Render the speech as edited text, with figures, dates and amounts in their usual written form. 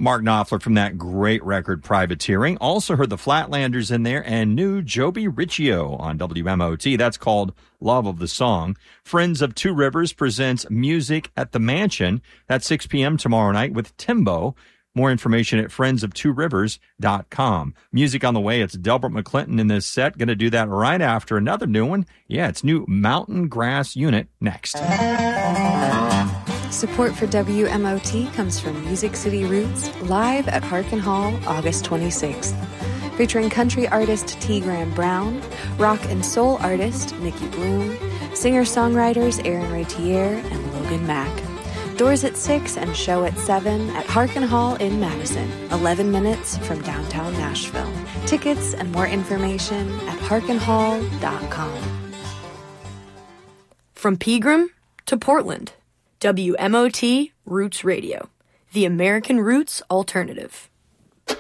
Mark Knopfler from that great record, Privateering. Also heard the Flatlanders in there and new Joby Riccio on WMOT. That's called Love of the Song. Friends of Two Rivers presents Music at the Mansion. That's 6 p.m. tomorrow night with Timbo. More information at friendsofTwoRivers.com. Music on the way. It's Delbert McClinton in this set. Going to do that right after another new one. Yeah, it's new Mountain Grass Unit next. Support for WMOT comes from Music City Roots, live at Harkin Hall, August 26th. Featuring country artist T. Graham Brown, rock and soul artist Nikki Bloom, singer-songwriters Aaron Ratier and Logan Mack. Doors at 6 and show at 7 at Harkin Hall in Madison, 11 minutes from downtown Nashville. Tickets and more information at harkinhall.com. From Pegram to Portland, WMOT Roots Radio, the American Roots Alternative.